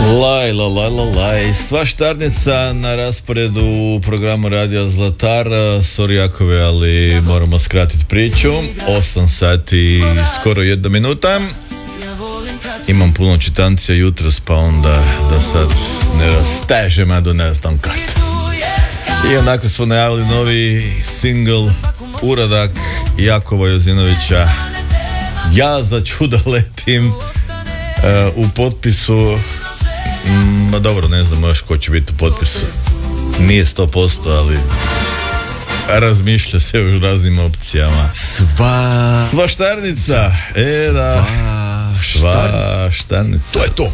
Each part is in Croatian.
Laj, svaštarnica na rasporedu u programu Radio Zlatar. Sorry Jakove, ali moramo skratiti priču. 8 sati, skoro 1 minuta. Imam puno čitancija jutros, pa onda da sad ne rastežem, a do ne znam kad. I onako smo najavili novi single, uradak Jakova Jozinovića. Ja za čuda letim. U potpisu, dobro, ne znam još ko će biti u potpisu. Nije 100%, ali razmišlja se o raznim opcijama. Svaštarnica. Svaštarnica. To je to.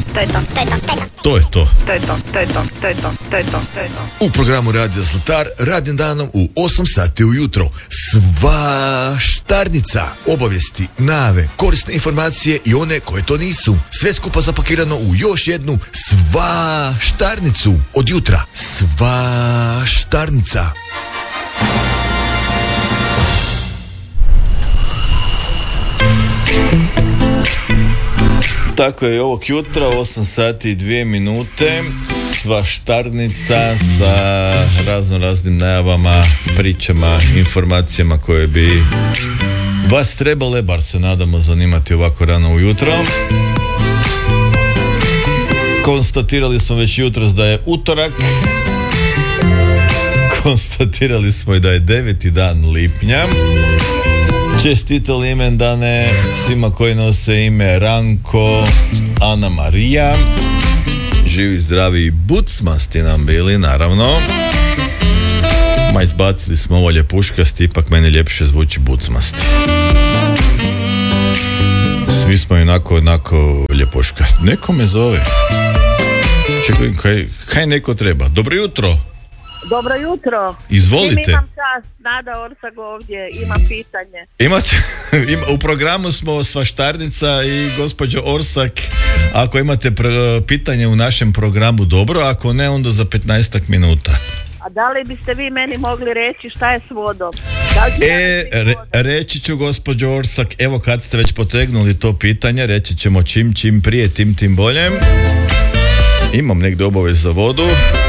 U programu Radio Zlatar, radnim danom u 8 sati ujutro. Svaštarnica. Obavijesti, najave, korisne informacije i one koje to nisu. Sve skupa zapakirano u još jednu svaštarnicu. Od jutra. Svaštarnica. Tako je ovog jutra, 8 sati i 2 minute, svaštarnica sa raznim najavama, pričama, informacijama koje bi vas trebale, bar se nadamo, zanimati ovako rano ujutro. Konstatirali smo već jutros da je utorak, konstatirali smo i da je 9. dan lipnja. Čestitali imendane svima koji nose ime Ranko, Ana Marija. Živi, zdravi i bucmasti nam bili, naravno. Ma izbacili smo ovo ljepuškasti, ipak meni ljepše zvuči bucmasti. Svi smo onako ljepuškasti. Neko me zove. Čekaj, kaj neko treba? Dobro jutro. Dobro jutro. Izvolite. Imam čast, Nada Orsak ovdje, imam pitanje. U programu smo svaštarnica i gospođo Orsak, ako imate pitanje u našem programu, dobro, ako ne, onda za 15 minuta. A da li biste vi meni mogli reći šta je s vodom? Reći ću, gospođo Orsak, evo kad ste već potegnuli to pitanje, reći ćemo čim prije, tim bolje. Imam negdje obavez za vodu.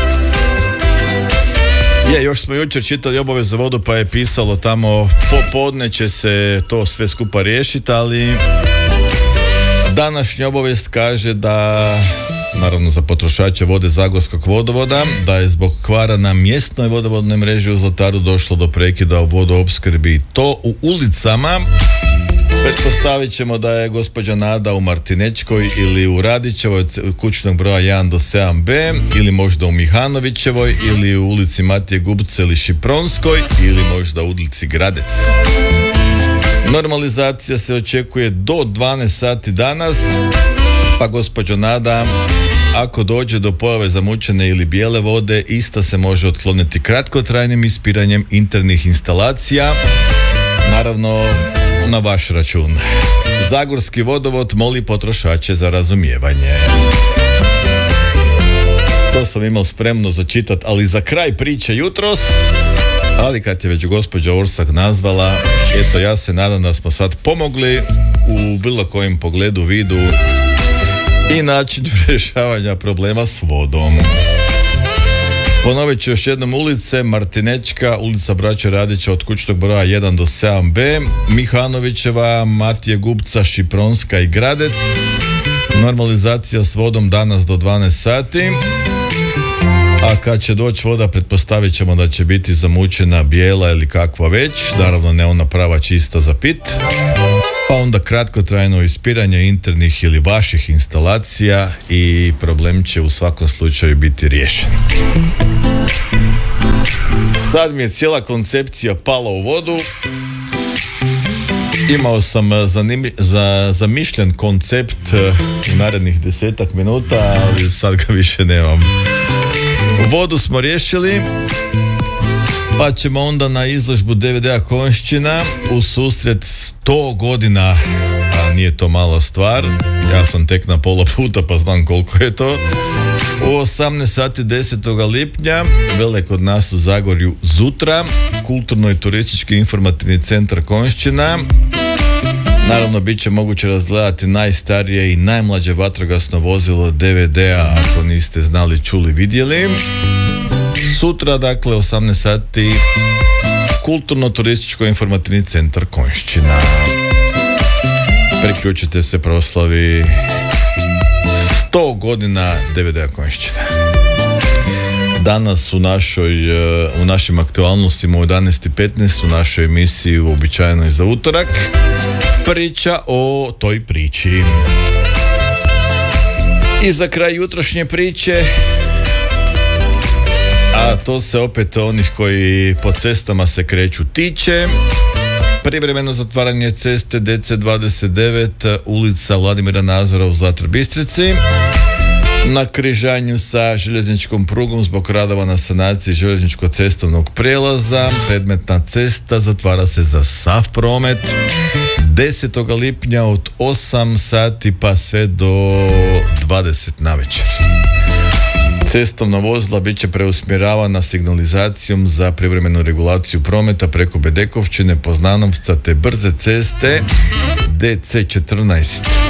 Još smo jučer čitali obavez za vodu, pa je pisalo tamo popodne će se to sve skupa riješiti, ali današnja obavijest kaže da, naravno za potrošače vode Zagorskog vodovoda, da je zbog kvara na mjesnoj vodovodnoj mreži u Zlataru došlo do prekida u vodoopskrbi, to u ulicama. Pretpostavit ćemo da je gospođa Nada u Martinečkoj ili u Radićevoj kućnog broja 1 do 7b, ili možda u Mihanovićevoj, ili u ulici Matije Gubce ili Šipronskoj, ili možda u ulici Gradec. Normalizacija se očekuje do 12 sati danas, pa gospođo Nada, ako dođe do pojave zamućene ili bijele vode, ista se može otkloniti kratkotrajnim ispiranjem internih instalacija, naravno na vaš račun. Zagorski vodovod moli potrošače za razumijevanje. To sam imao spremno za čitat, ali za kraj priče jutros, ali kad je već gospođa Orsak nazvala, eto, ja se nadam da smo sad pomogli u bilo kojem pogledu, vidu i načinu rješavanja problema s vodom. Ponovit ću još jednom: ulice Martinečka, ulica Braće Radića od kućnog broja 1 do 7b, Mihanovićeva, Matije Gubca, Šipronska i Gradec. Normalizacija s vodom danas do 12 sati. A kad će doći voda, pretpostavit ćemo da će biti zamućena, bijela ili kakva već, naravno ne ona prava čista za pit. Pa onda kratkotrajno ispiranje internih ili vaših instalacija i problem će u svakom slučaju biti riješen. Sad mi je cijela koncepcija pala u vodu. Imao sam zamišljen koncept u narednih 10 minuta, ali sad ga više nemam. Vodu smo riješili, pa ćemo onda na izložbu DVD-a Konjšćina u susret 100 godina, a nije to mala stvar, ja sam tek na pola puta pa znam koliko je to. U 18 sati 10. lipnja vele kod nas u Zagorju Zutra, kulturno i turistički informativni centar Konjšćina. Naravno, bit će moguće razgledati najstarije i najmlađe vatrogasno vozilo DVD-a, ako niste znali, čuli, vidjeli. Sutra, dakle, 18 sati, Kulturno-turističko-informativni centar Konjšćina. Priključite se proslavi 100 godina DVD-a Konjšćina. Danas u našim aktualnostima u 11.15 u našoj emisiji uobičajenoj za utorak priča o toj priči. I za kraj jutrošnje priče, a to se opet onih koji po cestama se kreću tiče, privremeno zatvaranje ceste DC29 ulica Vladimira Nazora u Zlatar Bistrici na križanju sa željezničkom prugom zbog radova na sanaciji željezničko-cestovnog prijelaza. Predmetna cesta zatvara se za sav promet 10. lipnja od 8 sati pa sve do 20 navečer. Cestovna vozila bit će preusmjeravana signalizacijom za privremenu regulaciju prometa preko Bedekovčine, Poznanovca te brze ceste DC14.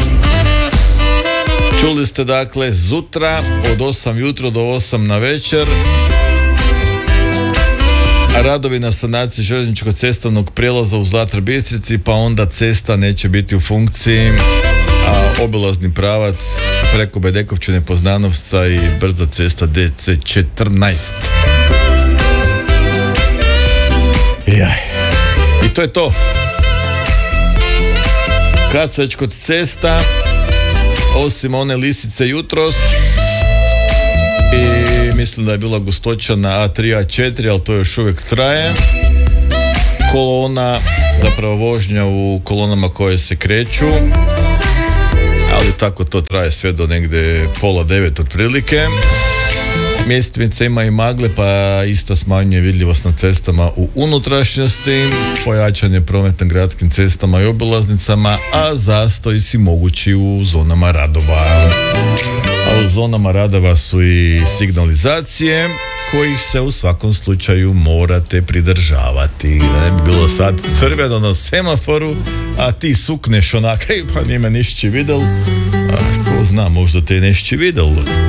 Čuli ste, dakle, zutra od 8 jutro do 8 na večer radovi na sanaciji željezničko-cestovnog prijelaza u Zlatar Bistrici, pa onda cesta neće biti u funkciji, a obilazni pravac preko Bedekovčine, Poznanovca i brza cesta DC14. I to je to. Kad se već kod cesta, osim one lisice jutros, i mislim da je bila gustoća na A3, A4, ali to još uvijek traje. Kolona, zapravo vožnja u kolonama koje se kreću, ali tako to traje sve do negdje 8:30 otprilike. Mjestimica ima i magle, pa ista smanjuje vidljivost na cestama u unutrašnjosti, pojačanje promet na gradskim cestama i obilaznicama, a zastoj si mogući u zonama radova. A u zonama radova su i signalizacije kojih se u svakom slučaju morate pridržavati. Da ne bi bilo sad crveno na semaforu, a ti sukneš onaka i pa nime nišći videl. Ko zna, možda te nešći videl.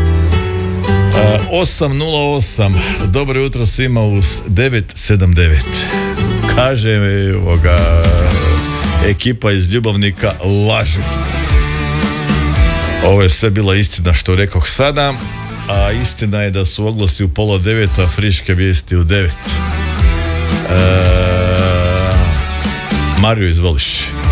8.08. Dobro jutro svima uz 9.79. Kaže mi ekipa iz Ljubovnika, lažu. Ovo je sve bila istina što rekoh sada, a istina je da su oglasi u 8:30, a friške vijesti u 9. Mario, izvoliš.